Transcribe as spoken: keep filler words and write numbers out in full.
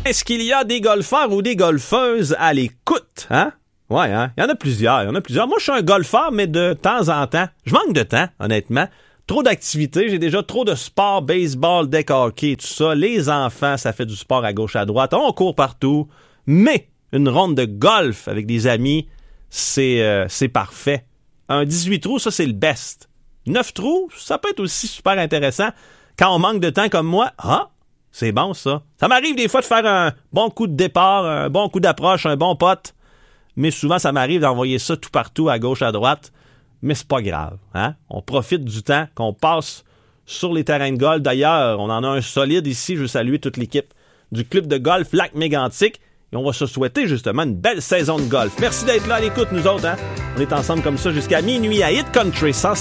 Est-ce qu'il y a des golfeurs ou des golfeuses à l'écoute, hein? Ouais, hein? Il y en a plusieurs, il y en a plusieurs. Moi, je suis un golfeur, mais de temps en temps. Je manque de temps, honnêtement. Trop d'activités, j'ai déjà trop de sport, baseball, deck hockey, tout ça. Les enfants, ça fait du sport à gauche, à droite. On court partout. Mais une ronde de golf avec des amis, c'est, euh, c'est parfait. Un dix-huit trous, ça, c'est le best. neuf trous, ça peut être aussi super intéressant. Quand on manque de temps comme moi, ah, c'est bon ça. Ça m'arrive des fois de faire un bon coup de départ, un bon coup d'approche, un bon putt. Mais souvent, ça m'arrive d'envoyer ça tout partout, à gauche, à droite. Mais c'est pas grave, hein? On profite du temps qu'on passe sur les terrains de golf. D'ailleurs, on en a un solide ici. Je veux saluer toute l'équipe du club de golf Lac-Mégantic. Et on va se souhaiter justement une belle saison de golf. Merci d'être là à l'écoute, nous autres, hein? On est ensemble comme ça jusqu'à minuit à Hit Country cent